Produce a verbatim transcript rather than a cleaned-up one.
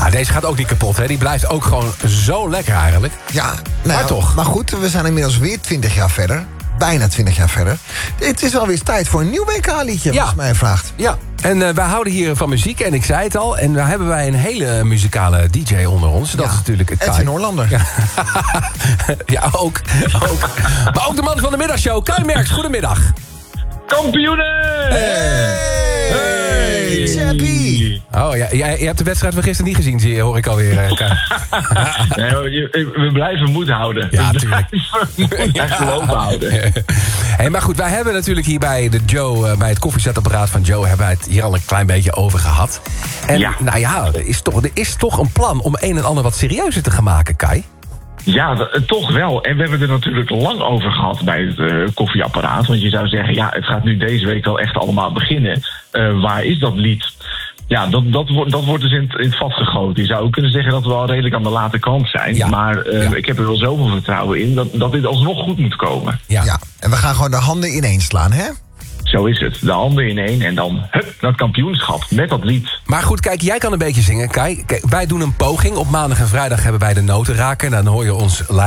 Ah, deze gaat ook niet kapot, hè? Die blijft ook gewoon zo lekker eigenlijk. Ja, nou maar ja, toch. Maar goed, we zijn inmiddels weer twintig jaar verder. Bijna twintig jaar verder. Het is wel weer tijd voor een nieuw W K-liedje, Ja. als mij vraagt. Ja, en uh, wij houden hier van muziek, en ik zei het al. En daar hebben wij een hele muzikale D J onder ons. Dat Ja. is natuurlijk Kai. Edwin Hoorlander. Ja, ja ook, ook. Maar ook de man van de middagshow, Kai Merks. Goedemiddag. Kampioenen! Hey! Hey! Chappie! Oh, ja, jij, je hebt de wedstrijd van gisteren niet gezien, zie je, hoor ik alweer. Uh, Kai. Nee, we, we blijven moed houden. Ja, we tuurlijk. blijven echt geloof houden. Hey, maar goed, wij hebben natuurlijk hier bij de Joe, uh, bij het koffiezetapparaat van Joe, hebben wij het hier al een klein beetje over gehad. En Ja. nou ja, er is, toch, er is toch een plan om een en ander wat serieuzer te gaan maken, Kai. Ja, d- toch wel. En we hebben er natuurlijk lang over gehad bij het uh, koffieapparaat. Want je zou zeggen, ja, het gaat nu deze week wel echt allemaal beginnen. Uh, waar is dat lied? Ja, dat, dat, wordt, dat wordt dus in het, in het vastgegoten. Je zou ook kunnen zeggen dat we al redelijk aan de late kant zijn. Ja. Maar uh, Ja. ik heb er wel zoveel vertrouwen in dat, dat dit alsnog goed moet komen. Ja. Ja, en we gaan gewoon de handen ineens slaan, hè? Zo is het. De handen in één en dan hup, dat kampioenschap met dat lied. Maar goed, kijk, jij kan een beetje zingen, Kai. Kijk, wij doen een poging. Op maandag en vrijdag hebben wij de notenraker. Dan hoor je ons live.